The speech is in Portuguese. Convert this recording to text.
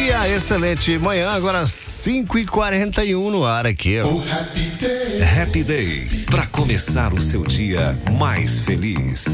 dia, excelente manhã, agora 5h41 no ar aqui. Happy Day, pra começar o seu dia mais feliz.